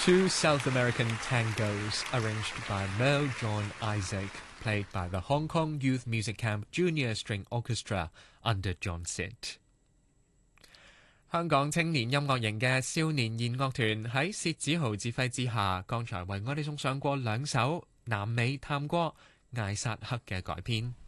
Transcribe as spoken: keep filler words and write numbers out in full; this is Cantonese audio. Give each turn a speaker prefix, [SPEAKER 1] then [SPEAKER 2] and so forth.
[SPEAKER 1] Two South American tangos arranged by Merle John Isaac, played by the Hong Kong Youth Music Camp Junior String Orchestra under John Sitt。 香港青年音樂營嘅少年弦樂團喺薛子豪指揮之下，剛才為我哋送上過兩首南美探戈艾薩克嘅改編。